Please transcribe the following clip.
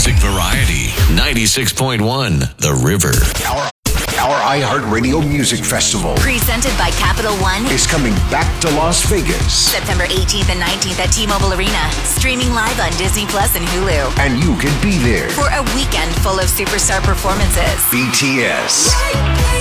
music variety. 96.1 The River. Our iHeartRadio Music Festival, presented by Capital One, is coming back to Las Vegas. September 18th and 19th at T-Mobile Arena. Streaming live on Disney Plus and Hulu. And you can be there For a weekend full of superstar performances. BTS.